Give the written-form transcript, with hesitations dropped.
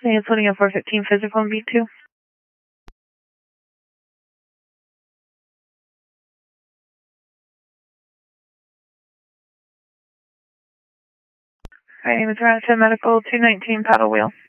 Including a 415 physical and V2. Alright, name is Radisson Medical 219 paddle wheel.